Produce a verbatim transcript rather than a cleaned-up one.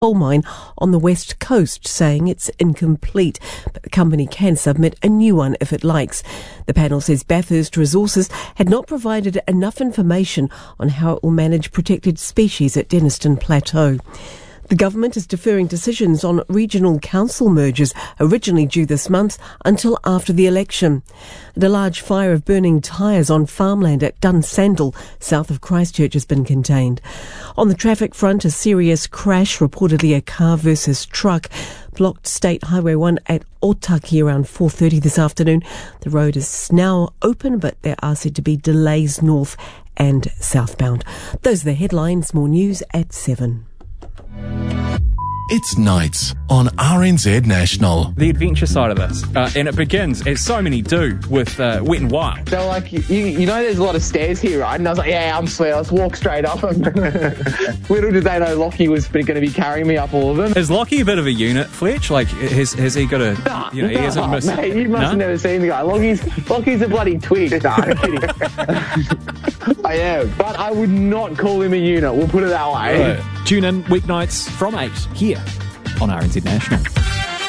coal mine on the west coast, saying it's incomplete, but the company can submit a new one if it likes. The panel says Bathurst Resources had not provided enough information on how it will manage protected species at Denniston Plateau. The government is deferring decisions on regional council mergers originally due this month until after the election. And a large fire of burning tyres on farmland at Dunsandel, south of Christchurch, has been contained. On the traffic front, a serious crash, reportedly a car versus truck, blocked State Highway one at Otaki around four thirty this afternoon. The road is now open, but there are said to be delays north and southbound. Those are the headlines. More news at seven. It's Nights on R N Z National. The adventure side of this, uh, and it begins, as so many do, with uh, Wet and Wild. So, like, you, you know there's a lot of stairs here, right? And I was like, yeah, I'm sweet, let's walk straight up them. Little did they know Lockie was going to be carrying me up all of them. Is Lockie a bit of a unit, Fletch? Like, has, has he got a... Nah, you know, he nah, hasn't missed... mate, you must no? have never seen the guy. Lockie's, Lockie's a bloody twig. Nah, I'm kidding. I am, but I would not call him a unit, we'll put it that way. Right. Tune in weeknights from eight here on R N Z National.